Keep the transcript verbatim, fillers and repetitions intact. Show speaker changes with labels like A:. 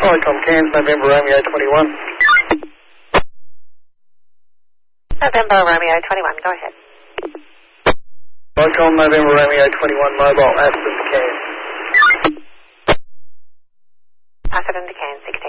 A: Icom Cairns, November Romeo twenty-one.
B: November Romeo twenty-one, go ahead.
A: Icom November Romeo twenty-one, mobile, Aston to Cairns.
B: Pass it into Cairns,